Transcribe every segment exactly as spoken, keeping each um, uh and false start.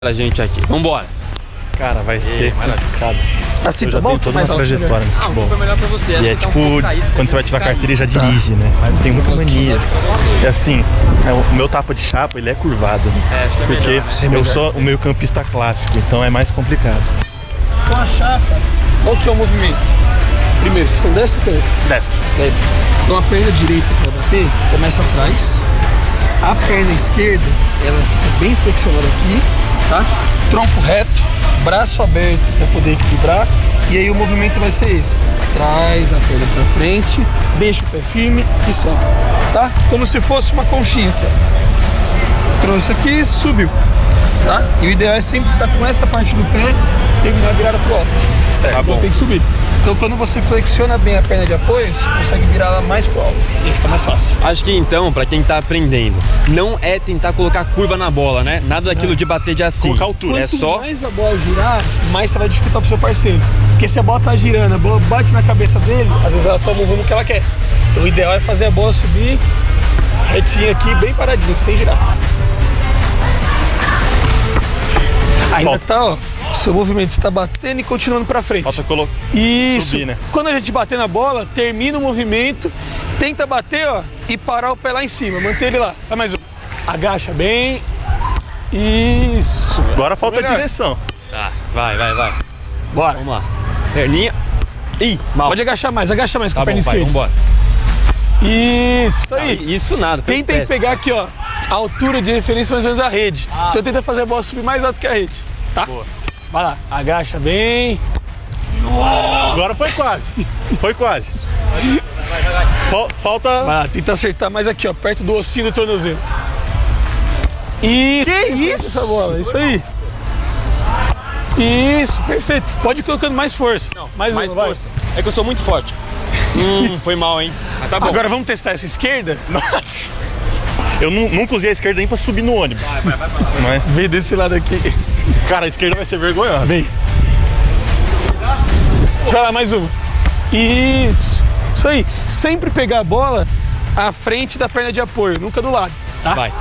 pra gente aqui. Vambora. Cara, vai ser complicado. Assim, eu tá já bom? tenho toda uma trajetória no Ah, futebol. foi melhor pra você. E é tipo, quando você vai tirar a carteira e já dirige, né? Mas tem muita mania. E assim, é, o meu tapa de chapa, ele é curvado, né? É, acho que é Porque melhor, né? eu sou o meio campista clássico, então é mais complicado. Com a chapa, qual que é o movimento? Primeiro, vocês são destro ou canhoto? Destro. Destro. Então a perna direita para bater começa atrás. A perna esquerda, ela fica bem flexionada aqui, tá? Tronco reto, braço aberto para poder equilibrar. E aí o movimento vai ser esse. Traz a perna para frente, deixa o pé firme e sobe, tá? Como se fosse uma conchinha aqui, ó. Trouxe aqui, subiu, tá? E o ideal é sempre ficar com essa parte do pé, terminar a virada pro alto. Certo. Tá bom. Tem que subir. Então quando você flexiona bem a perna de apoio, você consegue virar ela mais pro alto. E aí fica mais fácil. Acho que então, pra quem tá aprendendo, não é tentar colocar curva na bola, né? Nada daquilo de bater de assim. Colocar altura. É Quanto só... mais a bola girar, mais você vai dificultar pro seu parceiro. Porque se a bola tá girando, a bola bate na cabeça dele, às vezes ela toma o rumo que ela quer. Então o ideal é fazer a bola subir retinha aqui, bem paradinha, sem girar. Ainda Falta. tá, ó. Seu movimento está batendo e continuando pra frente. Falta colocar. Isso. Subir, né? Quando a gente bater na bola, termina o movimento, tenta bater, ó, e parar o pé lá em cima, manter ele lá. Vai mais um. Agacha bem. Isso. Agora falta a Melhor. direção. Tá, vai, vai, vai. Bora. Vamos lá. Perninha. Ih, mal. Pode agachar mais, agacha mais com Tá a perna bom, vai, esquerda. vambora. Isso Não, aí. isso nada. foi Tentem péssimo. pegar aqui, ó, a altura de referência mais ou menos a rede. Então tenta fazer a bola subir mais alto que a rede, tá? Boa. Vai lá, agacha bem. Agora foi quase. Foi quase. Fal- Falta. Vai lá, tenta acertar mais aqui, ó, perto do ossinho do tornozelo. Isso. Que isso? Essa bola, isso aí. Isso, perfeito. Pode ir colocando mais força. Não, mais, Mais uma, vai. força. É que eu sou muito forte. hum, foi mal, hein? Mas tá bom. Agora vamos testar essa esquerda? Eu nu- nunca usei a esquerda nem pra subir no ônibus. Não é? Vem desse lado aqui. Cara, a esquerda vai ser vergonhosa. Vem. Vai lá, mais uma. Isso. Isso aí. Sempre pegar a bola à frente da perna de apoio, nunca do lado. Tá? Vai.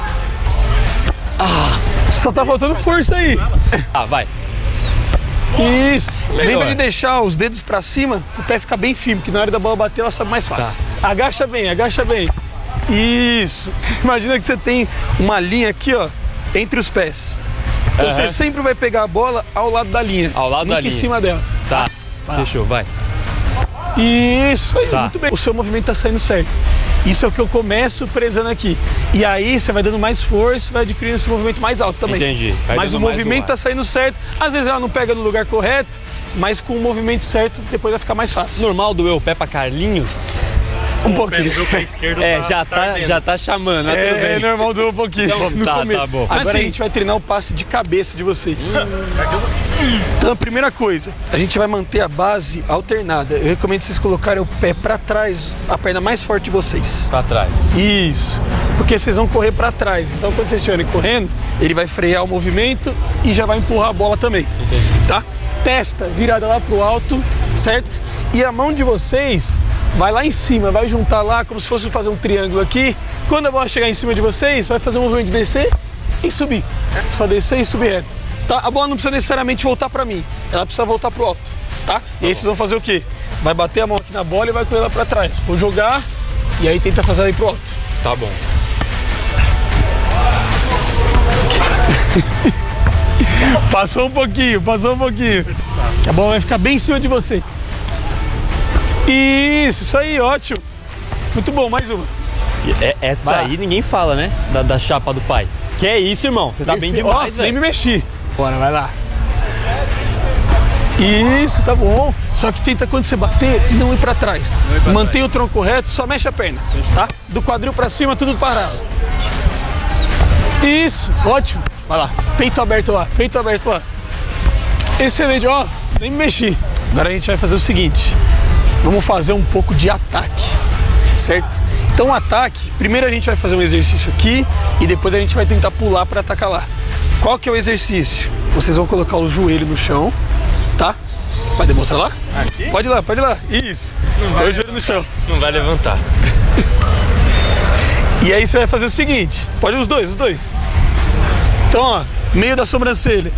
Só tá faltando força aí. Ah, vai. Isso. Melhor. Lembra de deixar os dedos pra cima, o pé fica bem firme, que na hora da bola bater ela sobe mais fácil. Agacha bem, agacha bem. Isso. Imagina que você tem uma linha aqui, ó, entre os pés. Então Aham. você sempre vai pegar a bola ao lado da linha. Ao lado nunca da linha. em cima dela. Tá. Fechou, vai. Isso aí, Tá. muito bem. O seu movimento tá saindo certo. Isso é o que eu começo prezando aqui. E aí você vai dando mais força, vai adquirindo esse movimento mais alto também. Entendi. Vai Mas o dando mais movimento o tá ar. saindo certo. Às vezes ela não pega no lugar correto, mas com o movimento certo depois vai ficar mais fácil. Normal doer o pé pra Carlinhos? Um pouquinho. Meu pé esquerdo É, tá- já tá tá, ardendo. já tá chamando, né? Tudo É, é bem. normal doer um pouquinho. Então, no tá, começo. tá bom. Agora a gente vai treinar o passe de cabeça de vocês. Então a primeira coisa, a gente vai manter a base alternada. Eu recomendo vocês colocarem o pé pra trás, a perna mais forte de vocês. Pra trás. Isso, porque vocês vão correr para trás. Então, quando vocês estiverem correndo, ele vai frear o movimento e já vai empurrar a bola também. Entendi. Tá? Testa virada lá pro alto, certo? E a mão de vocês vai lá em cima, vai juntar lá como se fosse fazer um triângulo aqui. Quando a bola chegar em cima de vocês, vai fazer um movimento de descer e subir. Só descer e subir reto. Tá? A bola não precisa necessariamente voltar para mim, ela precisa voltar pro alto, tá? E aí vocês vão fazer o quê? Vai bater a mão aqui na bola e vai correr lá para trás. Vou jogar e aí tenta fazer aí pro alto. Tá bom. Passou um pouquinho, passou um pouquinho. A bola vai ficar bem em cima de você. Isso, isso aí, ótimo. Muito bom, mais uma. É, essa Vai lá. aí ninguém fala, né? Da, da chapa do pai. Que é isso, irmão? Você tá bem Perfeito. demais, Ó, nem me velho. mexi. Bora, vai lá. Isso, tá bom. Só que tenta quando você bater, não ir pra trás. Mantém o tronco reto, só mexe a perna, tá? Do quadril pra cima, tudo parado. Isso, ótimo. Vai lá. Peito aberto lá, peito aberto lá. Excelente, ó, nem me mexi. Agora a gente vai fazer o seguinte. Vamos fazer um pouco de ataque, certo? Então o ataque, primeiro a gente vai fazer um exercício aqui e depois a gente vai tentar pular para atacar lá. Qual que é o exercício? Vocês vão colocar o joelho no chão, tá? Vai demonstrar lá? Aqui? Pode ir lá, pode ir lá. Isso. Põe o joelho no chão. Não vai levantar. E aí você vai fazer o seguinte, pode os dois, os dois. Então, ó, meio da sobrancelha.